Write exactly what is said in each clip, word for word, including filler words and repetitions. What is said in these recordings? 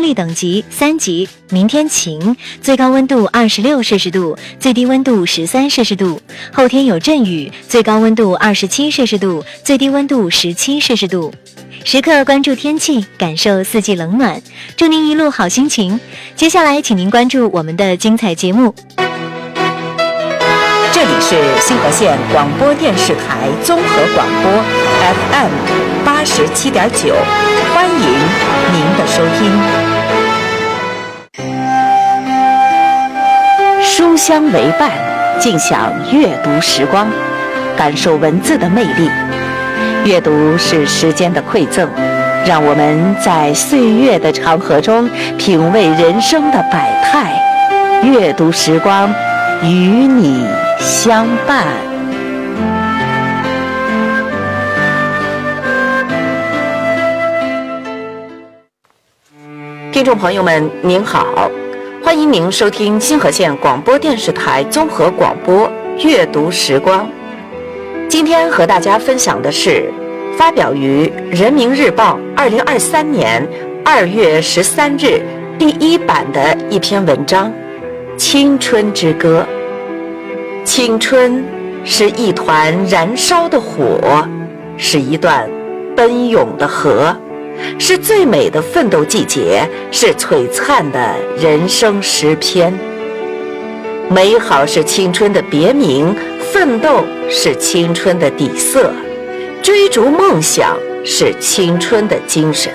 力等级三级，明天晴，最高温度二十六摄氏度，最低温度十三摄氏度。后天有阵雨，最高温度二十七摄氏度，最低温度十七摄氏度。时刻关注天气，感受四季冷暖，祝您一路好心情。接下来请您关注我们的精彩节目。 这里是新河县广播电视台综合广播 F M 八十七点九，欢迎您的收听。书香为伴，尽享阅读时光，感受文字的魅力。阅读是时间的馈赠，让我们在岁月的长河中品味人生的百态。阅读时光，与你相伴。听众朋友们您好，欢迎您收听新河县广播电视台综合广播阅读时光。今天和大家分享的是发表于人民日报二零二三年二月十三日第一版的一篇文章《青春之歌》。青春是一团燃烧的火，是一段奔涌的河，是最美的奋斗季节，是璀璨的人生诗篇。美好是青春的别名，奋斗是青春的底色，追逐梦想是青春的精神。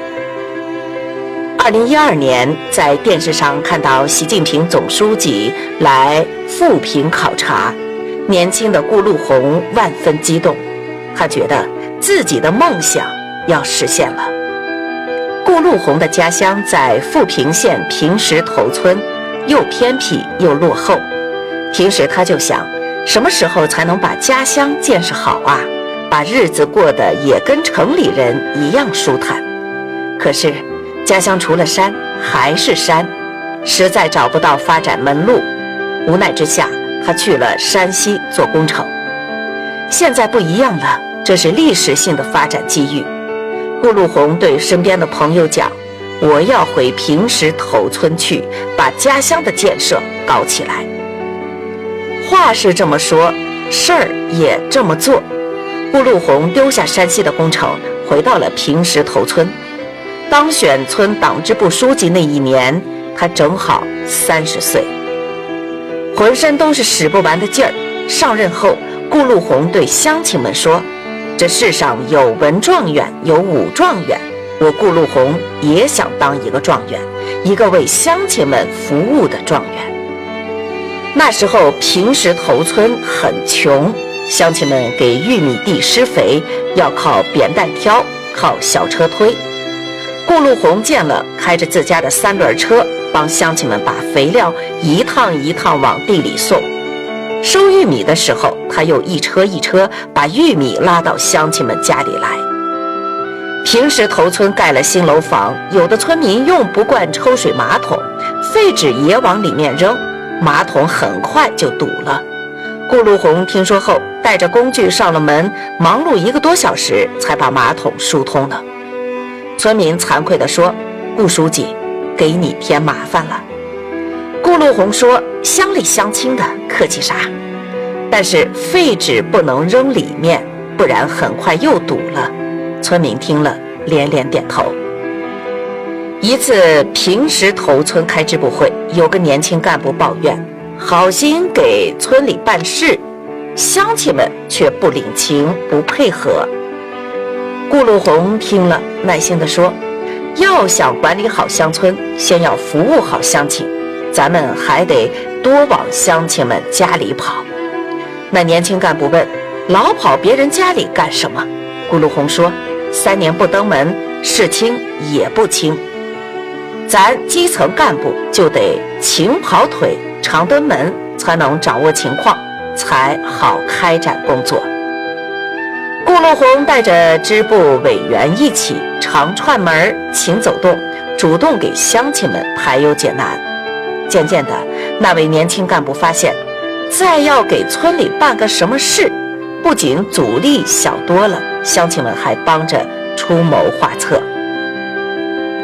二零一二年，在电视上看到习近平总书记来富平考察，年轻的顾陆红万分激动，他觉得自己的梦想要实现了。顾陆红的家乡在富平县平石头村，又偏僻又落后，平时他就想，什么时候才能把家乡建设好啊，把日子过得也跟城里人一样舒坦。可是家乡除了山还是山，实在找不到发展门路，无奈之下他去了山西做工程。现在不一样了，这是历史性的发展机遇。顾陆红对身边的朋友讲，我要回平石头村去，把家乡的建设搞起来。话是这么说，事儿也这么做。顾陆红丢下山西的工程，回到了平石头村。当选村党支部书记那一年，他正好三十岁，浑身都是使不完的劲儿。上任后，顾陆红对乡亲们说，这世上有文状元，有武状元，我顾陆红也想当一个状元，一个为乡亲们服务的状元。那时候平石头村很穷，乡亲们给玉米地施肥要靠扁担挑，靠小车推。顾陆红见了，开着自家的三轮车，帮乡亲们把肥料一趟一趟往地里送。收玉米的时候，他又一车一车把玉米拉到乡亲们家里来。平石头村盖了新楼房，有的村民用不惯抽水马桶，废纸也往里面扔，马桶很快就堵了。顾陆红听说后，带着工具上了门，忙碌一个多小时才把马桶疏通了。村民惭愧地说，顾书记，给你添麻烦了。顾陆红说，乡里乡亲的，客气啥？但是废纸不能扔里面，不然很快又堵了。村民听了连连点头。一次平石头村开支部会，有个年轻干部抱怨，好心给村里办事，乡亲们却不领情不配合。顾陆红听了耐心地说，要想管理好乡村，先要服务好乡亲，咱们还得多往乡亲们家里跑。那年轻干部问，老跑别人家里干什么？顾陆红说，三年不登门，事轻也不轻，咱基层干部就得勤跑腿常登门，才能掌握情况，才好开展工作。顾陆红带着支部委员一起常串门勤走动，主动给乡亲们排忧解难。渐渐的，那位年轻干部发现，再要给村里办个什么事，不仅阻力小多了，乡亲们还帮着出谋划策。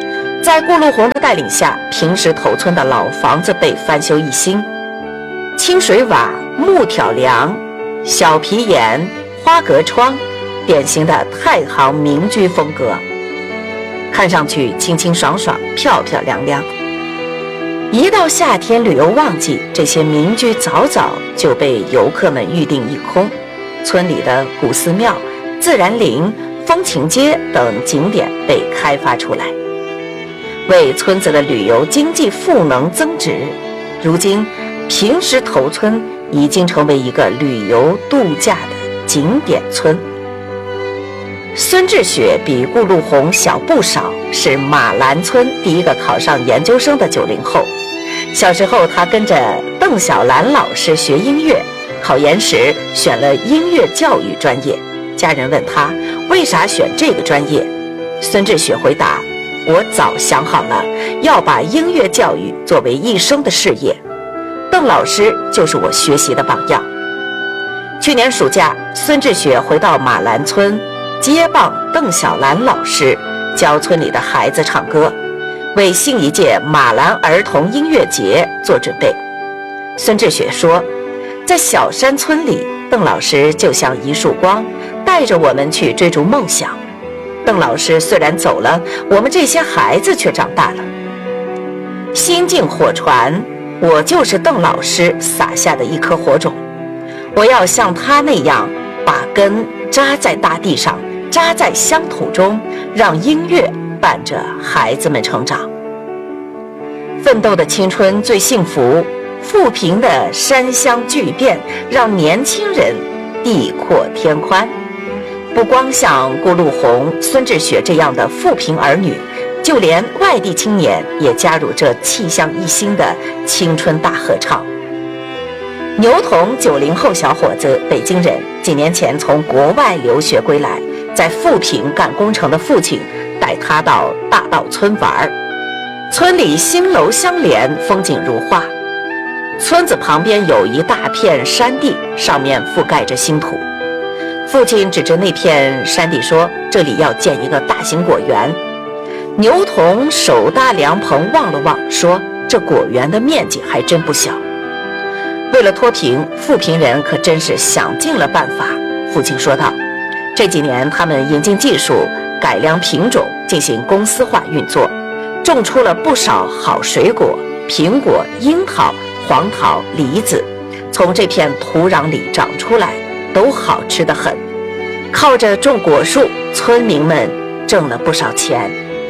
在顾陆宏的带领下，平石头村的老房子被翻修一新，清水瓦、木条梁、小皮檐、花格窗，典型的太行民居风格，看上去清清爽爽、漂漂亮亮。一到夏天旅游旺季，这些民居早早就被游客们预订一空，村里的古寺庙、自然林、风情街等景点被开发出来，为村子的旅游经济赋能增值。如今平石头村已经成为一个旅游度假的景点村。孙志雪比顾陆宏小不少，是马兰村第一个考上研究生的九零后。小时候他跟着邓小兰老师学音乐，考研时选了音乐教育专业。家人问他为啥选这个专业，孙志雪回答：我早想好了，要把音乐教育作为一生的事业。邓老师就是我学习的榜样。去年暑假，孙志雪回到马兰村，接棒邓小兰老师，教村里的孩子唱歌，为新一届马兰儿童音乐节做准备。孙志雪说，在小山村里，邓老师就像一束光，带着我们去追逐梦想。邓老师虽然走了，我们这些孩子却长大了。心境火传，我就是邓老师撒下的一颗火种，我要像他那样把根扎在大地上，扎在乡土中，让音乐伴着孩子们成长。奋斗的青春最幸福，富平的山乡巨变让年轻人地阔天宽。不光像顾陆宏、孙志雪这样的富平儿女，就连外地青年也加入这气象一新的青春大合唱。牛童九零后小伙子，北京人，几年前从国外留学归来，在富平干工程的父亲带他到大稻村玩。村里新楼相连，风景如画。村子旁边有一大片山地，上面覆盖着新土。父亲指着那片山地说，这里要建一个大型果园。牛童手搭凉棚望了望，说，这果园的面积还真不小。为了脱贫，富平人可真是想尽了办法。父亲说道，这几年他们引进技术，改良品种，进行公司化运作，种出了不少好水果，苹果、樱桃、黄桃、梨子，从这片土壤里长出来，都好吃得很。靠着种果树，村民们挣了不少钱。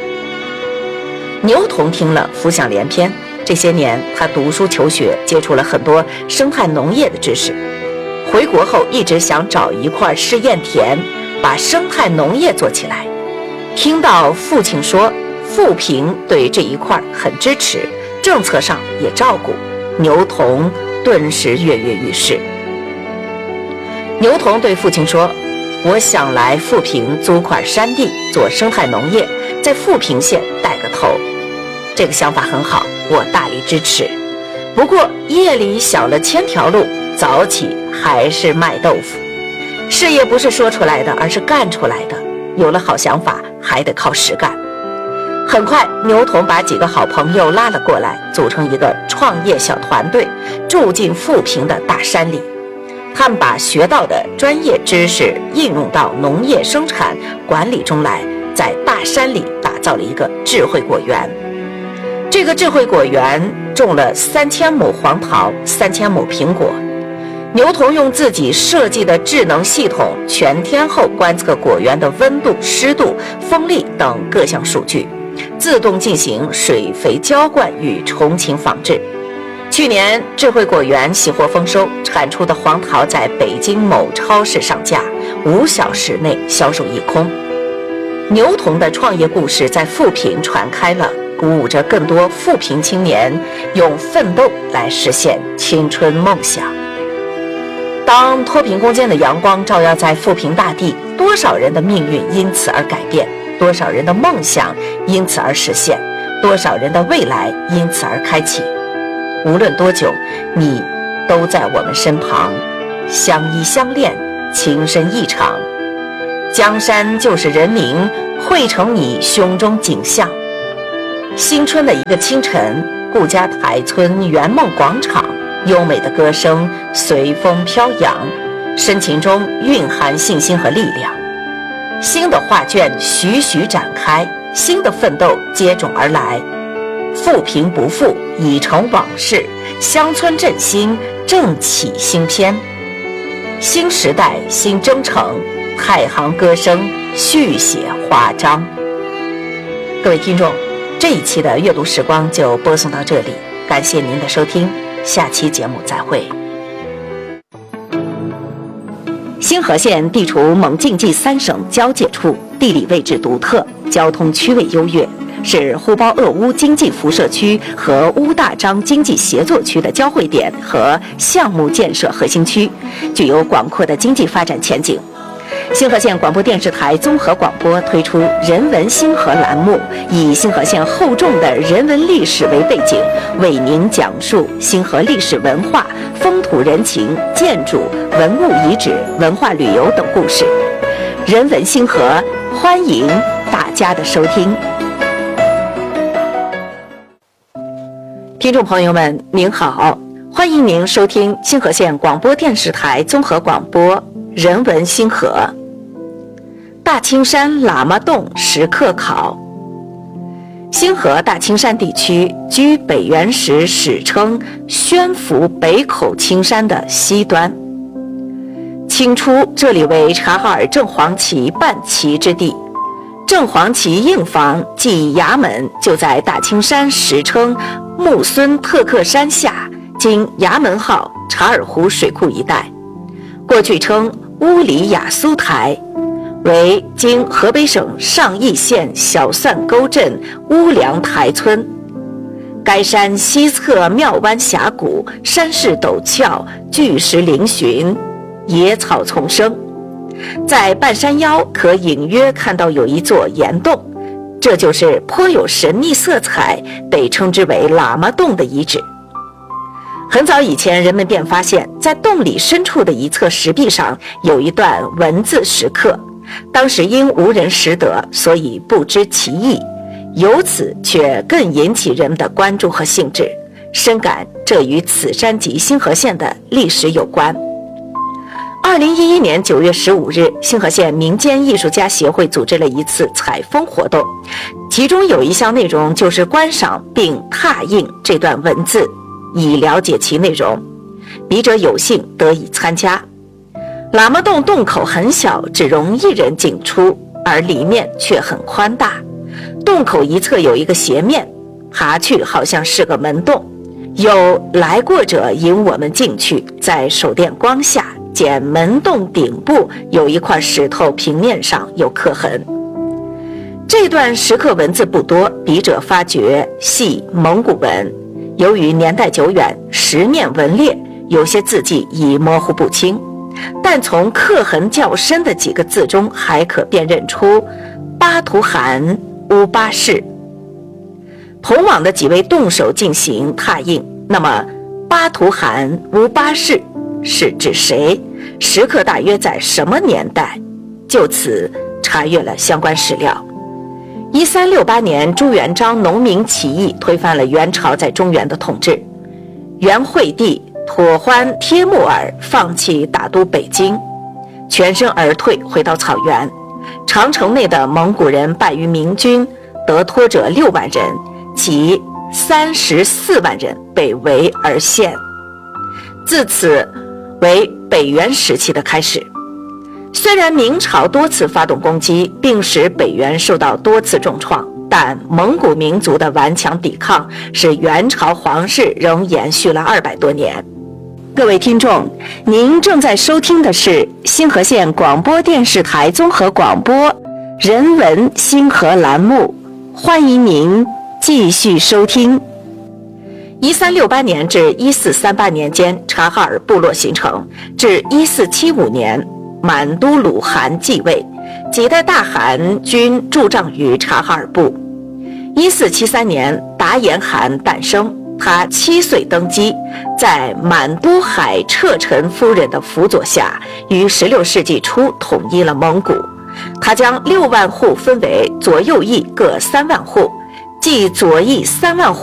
牛童听了浮想联翩，这些年他读书求学，接触了很多生态农业的知识。回国后一直想找一块试验田，把生态农业做起来。听到父亲说富平对这一块很支持，政策上也照顾，牛童顿时跃跃欲试。牛童对父亲说，我想来富平租块山地做生态农业，在富平县带个头。这个想法很好，我大力支持。不过夜里想了千条路，早起还是卖豆腐。事业不是说出来的，而是干出来的。有了好想法，还得靠实干。很快，牛童把几个好朋友拉了过来，组成一个创业小团队，住进富平的大山里。他们把学到的专业知识应用到农业生产管理中来，在大山里打造了一个智慧果园。这个智慧果园种了三千亩黄桃，三千亩苹果。牛童用自己设计的智能系统全天候观测果园的温度、湿度、风力等各项数据，自动进行水肥浇灌与虫禽防治。去年智慧果园喜获丰收，产出的黄桃在北京某超市上架，五小时内销售一空。牛童的创业故事在富平传开了，鼓舞着更多富平青年用奋斗来实现青春梦想。当脱贫攻坚的阳光照耀在富平大地，多少人的命运因此而改变，多少人的梦想因此而实现，多少人的未来因此而开启。无论多久，你都在我们身旁，相依相恋，情深意长。江山就是人民，汇成你胸中景象。 新春的一个清晨，顾家台村圆梦广场，优美的歌声随风飘扬，深情中蕴含信心和力量。新的画卷徐徐展开，新的奋斗接踵而来。富贫不复，已成往事，乡村振兴，正起新篇。新时代新征程，太行歌声续写华章。各位听众，这一期的阅读时光就播送到这里，感谢您的收听，下期节目再会。兴和县地处蒙晋冀三省交界处，地理位置独特，交通区位优越，是呼包鄂乌经济辐射区和乌大章经济协作区的交汇点和项目建设核心区，具有广阔的经济发展前景。兴和县广播电视台综合广播推出人文兴和栏目，以兴和县厚重的人文历史为背景，为您讲述兴和历史文化、风土人情、建筑、文物遗址、文化旅游等故事。人文兴和，欢迎大家的收听。听众朋友们，您好，欢迎您收听兴和县广播电视台综合广播人文兴和。大青山喇嘛洞石刻考。兴和大青山地区居北元时史称宣府北口青山的西端。清初这里为察哈尔正黄旗办旗之地，正黄旗硬房即衙门就在大青山史称木孙特克山下，今衙门号察尔湖水库一带，过去称乌里雅苏台，为今河北省上邑县小蒜沟镇乌梁台村。该山西侧庙湾峡谷，山势陡峭，巨石嶙峋，野草丛生。在半山腰可隐约看到有一座岩洞，这就是颇有神秘色彩，被称之为喇嘛洞的遗址。很早以前，人们便发现在洞里深处的一侧石壁上有一段文字石刻，当时因无人识得，所以不知其意，由此却更引起人们的关注和兴致，深感这与此山及兴和县的历史有关。二零一一年九月十五日，兴和县民间艺术家协会组织了一次采风活动，其中有一项内容就是观赏并拓印这段文字，以了解其内容。笔者有幸得以参加。喇嘛洞洞口很小，只容一人进出，而里面却很宽大。洞口一侧有一个斜面，爬去好像是个门洞。有来过者引我们进去，在手电光下见门洞顶部有一块石头平面上有刻痕。这段石刻文字不多，笔者发觉系蒙古文，由于年代久远，石面纹裂，有些字迹已模糊不清，但从刻痕较深的几个字中还可辨认出巴图汗乌巴氏。同往的几位动手进行拓印，那么巴图汗乌巴氏是指谁？石刻大约在什么年代？就此查阅了相关史料。一三六八年，朱元璋农民起义推翻了元朝在中原的统治，元惠帝妥欢帖木儿放弃打都北京，全身而退，回到草原。长城内的蒙古人败于明军，得脱者六万人，其三十四万人被围而陷。自此为北元时期的开始。虽然明朝多次发动攻击，并使北元受到多次重创，但蒙古民族的顽强抵抗使元朝皇室仍延续了二百多年。各位听众，您正在收听的是兴和县广播电视台综合广播人文兴和栏目，欢迎您继续收听。一三六八年至一四三八年间，察哈尔部落形成，至一四七五年满都鲁汗继位，几代大汗均驻帐于察哈尔部。一四七三年，达延汗诞生，他七岁登基，在满都海彻臣夫人的辅佐下，于十六世纪初统一了蒙古。他将六万户分为左右翼各三万户， 即左翼三万